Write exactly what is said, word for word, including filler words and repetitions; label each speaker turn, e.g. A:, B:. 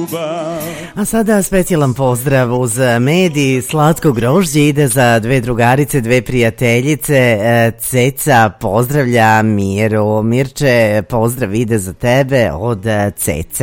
A: ljubav.
B: A sada specijalan pozdrav uz medij. Slatko grožđe ide za dve drugarice, dve prijateljice. Ceca pozdravlja Miru. Mirče, pozdrav ide za tebe od Cece.